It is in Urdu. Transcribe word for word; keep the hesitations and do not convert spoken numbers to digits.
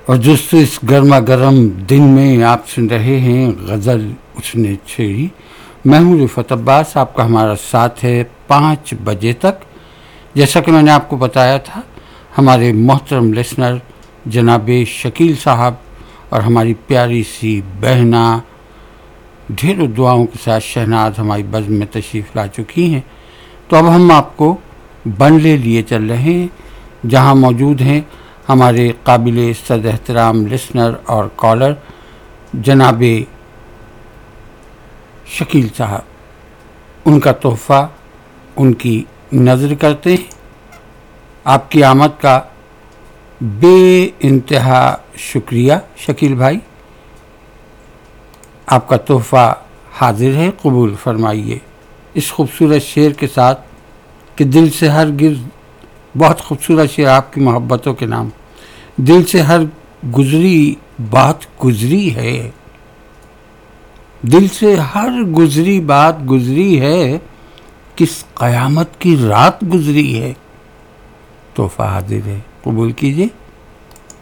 اور دوستو اس گرما گرم دن میں آپ سن رہے ہیں غزل اس نے چھیڑی. میں ہوں رفعت عباس، آپ کا ہمارا ساتھ ہے پانچ بجے تک. جیسا کہ میں نے آپ کو بتایا تھا، ہمارے محترم لسنر جناب شکیل صاحب اور ہماری پیاری سی بہنا ڈھیروں دعاؤں کے ساتھ شہناز ہماری بزم میں تشریف لا چکی ہیں. تو اب ہم آپ کو بنلے لیے چل رہے ہیں، جہاں موجود ہیں ہمارے قابل صد احترام لسنر اور کالر جناب شکیل صاحب. ان کا تحفہ ان کی نظر کرتے ہیں. آپ کی آمد کا بے انتہا شکریہ شکیل بھائی. آپ کا تحفہ حاضر ہے، قبول فرمائیے. اس خوبصورت شعر کے ساتھ کہ دل سے ہر گرز، بہت خوبصورت شعر آپ کی محبتوں کے نام. دل سے ہر گزری بات گزری ہے، دل سے ہر گزری بات گزری ہے، کس قیامت کی رات گزری ہے. تحفہ حاضر ہے، قبول کیجیے.